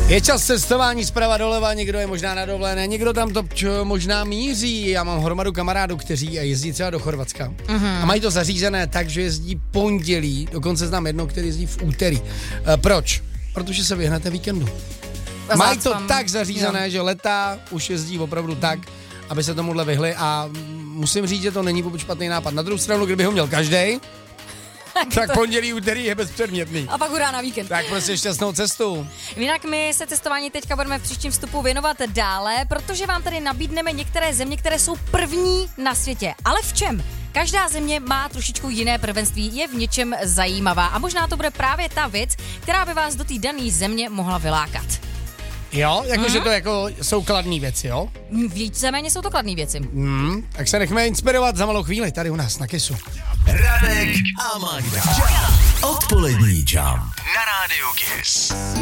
Je čas cestování zprava doleva, někdo je možná na dovolené, někdo tam to možná míří. Já mám hromadu kamarádů, kteří jezdí třeba do Chorvatska a mají to zařízené tak, že jezdí pondělí, dokonce znám jedno, který jezdí v úterý. Proč? Protože se vyhnete víkendu. Mají to tak zařízené, že leta už jezdí opravdu tak, aby se tomuhle vyhli a musím říct, že to není vůbec špatný nápad. Na druhou stranu, kdyby ho měl každej, tak pondělí, úterý je bezpředmětný. A pak hurá na víkend. Tak prostě šťastnou cestu. Jinak my se cestování teďka budeme v příštím vstupu věnovat dále, protože vám tady nabídneme některé země, které jsou první na světě. Ale v čem? Každá země má trošičku jiné prvenství, je v něčem zajímavá a možná to bude právě ta věc, která by vás do té dané země mohla vylákat. Jo, jakože to jako jsou kladný věci, jo? Víceméně jsou to kladné věci. Tak se nechme inspirovat za malou chvíli tady u nás na Kissu. Radek a Magda. Odpolední Jump na rádiu Kiss.